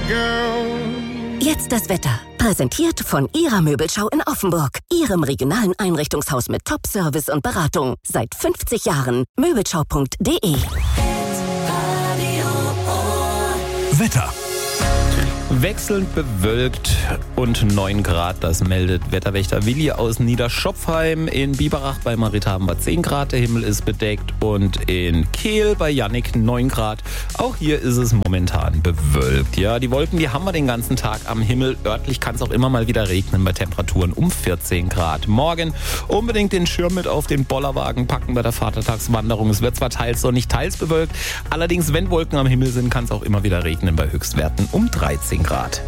Jetzt das Wetter. Präsentiert von Ihrer Möbelschau in Offenburg. Ihrem regionalen Einrichtungshaus mit Top-Service und Beratung. Seit 50 Jahren. Möbelschau.de. Wetter. Wechselnd bewölkt und 9 Grad, das meldet Wetterwächter Willi aus Niederschopfheim. In Biberach bei Marit haben wir 10 Grad, der Himmel ist bedeckt. Und in Kehl bei Jannik 9 Grad. Auch hier ist es momentan bewölkt. Ja, die Wolken, die haben wir den ganzen Tag am Himmel. Örtlich kann es auch immer mal wieder regnen bei Temperaturen um 14 Grad. Morgen unbedingt den Schirm mit auf den Bollerwagen packen bei der Vatertagswanderung. Es wird zwar teils sonnig, teils bewölkt. Allerdings, wenn Wolken am Himmel sind, kann es auch immer wieder regnen bei Höchstwerten um 13 Grad.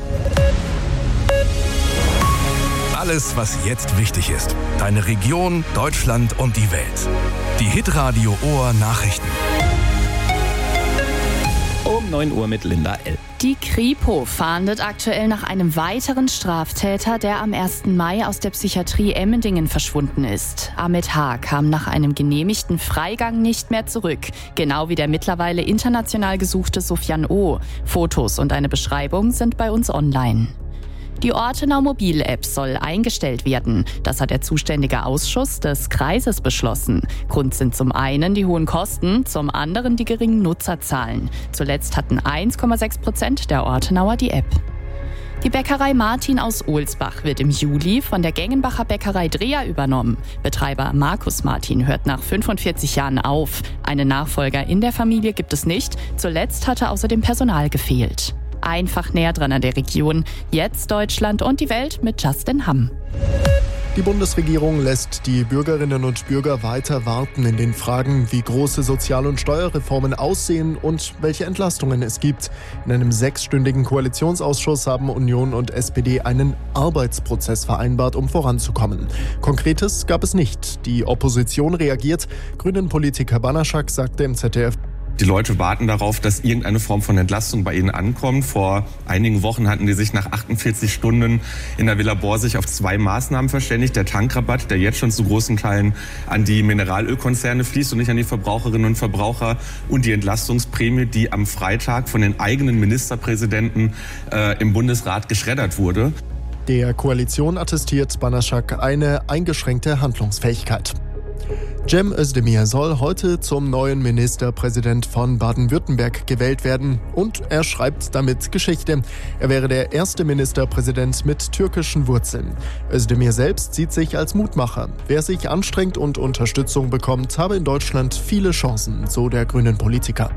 Alles, was jetzt wichtig ist. Deine Region, Deutschland und die Welt. Die Hitradio Ohr Nachrichten. Um 9 Uhr mit Linda L. Die Kripo fahndet aktuell nach einem weiteren Straftäter, der am 1. Mai aus der Psychiatrie Emmendingen verschwunden ist. Ahmed H. kam nach einem genehmigten Freigang nicht mehr zurück. Genau wie der mittlerweile international gesuchte Sufjan O. Fotos und eine Beschreibung sind bei uns online. Die Ortenau Mobil-App soll eingestellt werden. Das hat der zuständige Ausschuss des Kreises beschlossen. Grund sind zum einen die hohen Kosten, zum anderen die geringen Nutzerzahlen. Zuletzt hatten 1,6% der Ortenauer die App. Die Bäckerei Martin aus Ohlsbach wird im Juli von der Gengenbacher Bäckerei Dreher übernommen. Betreiber Markus Martin hört nach 45 Jahren auf. Einen Nachfolger in der Familie gibt es nicht. Zuletzt hatte außerdem Personal gefehlt. Einfach näher dran an der Region. Jetzt Deutschland und die Welt mit Justin Hamm. Die Bundesregierung lässt die Bürgerinnen und Bürger weiter warten in den Fragen, wie große Sozial- und Steuerreformen aussehen und welche Entlastungen es gibt. In einem 6-stündigen Koalitionsausschuss haben Union und SPD einen Arbeitsprozess vereinbart, um voranzukommen. Konkretes gab es nicht. Die Opposition reagiert. Grünen-Politiker Banaschak sagte im ZDF: Die Leute warten darauf, dass irgendeine Form von Entlastung bei ihnen ankommt. Vor einigen Wochen hatten die sich nach 48 Stunden in der Villa Borsig auf 2 Maßnahmen verständigt. Der Tankrabatt, der jetzt schon zu großen Teilen an die Mineralölkonzerne fließt und nicht an die Verbraucherinnen und Verbraucher. Und die Entlastungsprämie, die am Freitag von den eigenen Ministerpräsidenten im Bundesrat geschreddert wurde. Der Koalition attestiert Banaschak eine eingeschränkte Handlungsfähigkeit. Cem Özdemir soll heute zum neuen Ministerpräsident von Baden-Württemberg gewählt werden und er schreibt damit Geschichte. Er wäre der erste Ministerpräsident mit türkischen Wurzeln. Özdemir selbst sieht sich als Mutmacher. Wer sich anstrengt und Unterstützung bekommt, habe in Deutschland viele Chancen, so der grünen Politiker.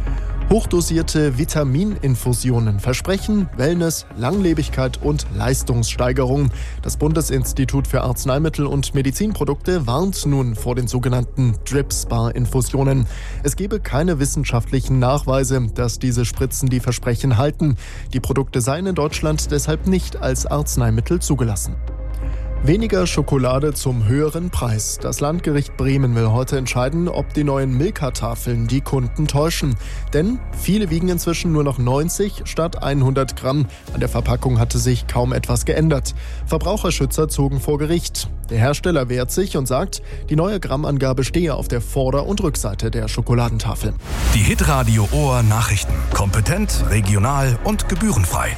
Hochdosierte Vitamininfusionen versprechen Wellness, Langlebigkeit und Leistungssteigerung. Das Bundesinstitut für Arzneimittel und Medizinprodukte warnt nun vor den sogenannten Drip-Spar-Infusionen. Es gebe keine wissenschaftlichen Nachweise, dass diese Spritzen die Versprechen halten. Die Produkte seien in Deutschland deshalb nicht als Arzneimittel zugelassen. Weniger Schokolade zum höheren Preis. Das Landgericht Bremen will heute entscheiden, ob die neuen Milka-Tafeln die Kunden täuschen. Denn viele wiegen inzwischen nur noch 90 statt 100 Gramm. An der Verpackung hatte sich kaum etwas geändert. Verbraucherschützer zogen vor Gericht. Der Hersteller wehrt sich und sagt, die neue Grammangabe stehe auf der Vorder- und Rückseite der Schokoladentafel. Die Hitradio Ohr Nachrichten. Kompetent, regional und gebührenfrei.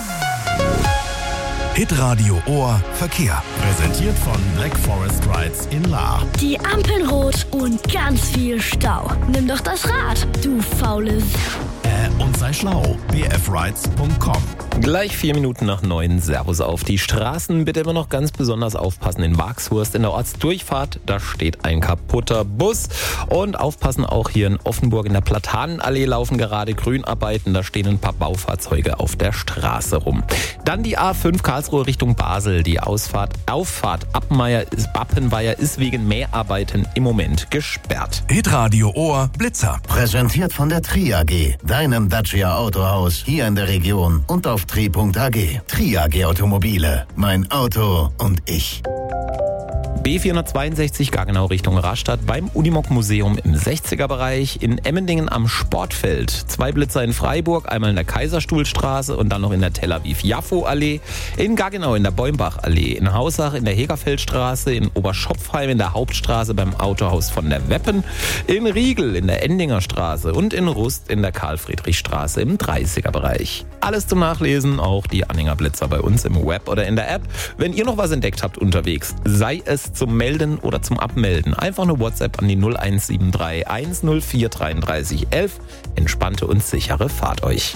Hitradio Ohr Verkehr. Präsentiert von Black Forest Rides in Lahr. Die Ampeln rot und ganz viel Stau. Nimm doch das Rad, du faules. Und sei schlau. bfrides.com. Gleich 4 Minuten nach 9. Servus auf die Straßen. Bitte immer noch ganz besonders aufpassen in Wagshurst. In der Ortsdurchfahrt, da steht ein kaputter Bus. Und aufpassen auch hier in Offenburg in der Platanenallee laufen gerade Grünarbeiten. Da stehen ein paar Baufahrzeuge auf der Straße rum. Dann die A5 Karlsruhe Richtung Basel. Die Auffahrt Appenweier ist wegen Mäharbeiten im Moment gesperrt. Hitradio Ohr Blitzer. Präsentiert von der Tri AG, deinem Dacia Autohaus hier in der Region und auf tri.ag. Tri AG Automobile, mein Auto und ich. B462 Gaggenau Richtung Rastatt beim Unimog-Museum im 60er-Bereich. In Emmendingen am Sportfeld 2 Blitzer in Freiburg, einmal in der Kaiserstuhlstraße und dann noch in der Tel Aviv-Jaffo-Allee. In Gaggenau in der Bäumbach-Allee. In Hausach in der Hegerfeldstraße. In Oberschopfheim in der Hauptstraße beim Autohaus von der Weppen. In Riegel in der Endinger Straße und in Rust in der Karl-Friedrich-Straße im 30er-Bereich. Alles zum Nachlesen, auch die Anhänger Blitzer bei uns im Web oder in der App. Wenn ihr noch was entdeckt habt unterwegs, sei es zum Melden oder zum Abmelden, einfach eine WhatsApp an die 0173 104 33 11. Entspannte und sichere Fahrt euch.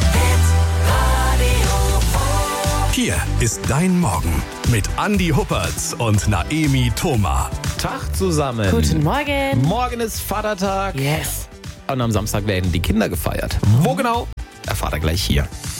Hier ist dein Morgen mit Andi Huppertz und Naemi Thoma. Tag zusammen. Guten Morgen. Morgen ist Vatertag. Yes. Und am Samstag werden die Kinder gefeiert. Wo genau? Erfahrt ihr gleich hier.